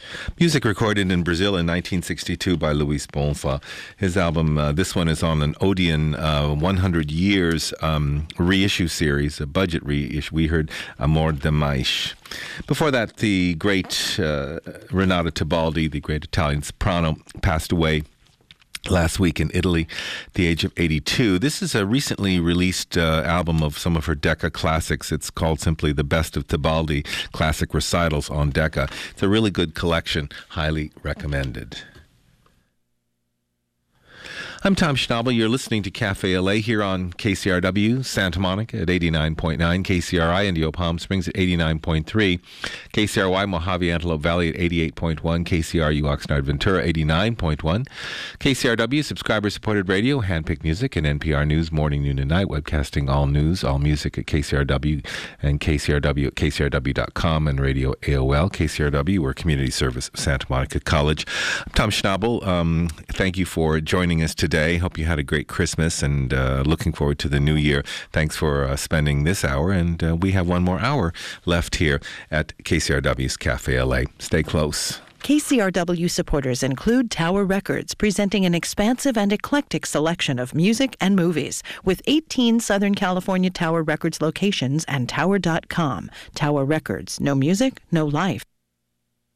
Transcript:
Music recorded in Brazil in 1962 by Luis Bonfa. His album, this one is on an Odeon 100 Years reissue series, a budget reissue. We heard Amor Demais. Before that, the great Renato Tebaldi, the great Italian soprano, passed away last week in Italy at the age of 82. This is a recently released album of some of her Decca classics. It's called simply The Best of Tebaldi Classic Recitals on Decca. It's a really good collection, highly recommended. I'm Tom Schnabel. You're listening to Cafe LA here on KCRW, Santa Monica at 89.9, KCRI Indio Palm Springs at 89.3, KCRY Mojave Antelope Valley at 88.1, KCRU Oxnard Ventura 89.1, KCRW subscriber-supported radio, handpicked music, and NPR News morning, noon, and night, webcasting all news, all music at KCRW and KCRW at KCRW.com and radio AOL. KCRW, we're community service of Santa Monica College. I'm Tom Schnabel. Thank you for joining us today. Hope you had a great Christmas and looking forward to the new year. Thanks for spending this hour, and we have one more hour left here at KCRW's Cafe LA. Stay close. KCRW supporters include Tower Records, presenting an expansive and eclectic selection of music and movies, with 18 Southern California Tower Records locations and Tower.com. Tower Records, no music, no life.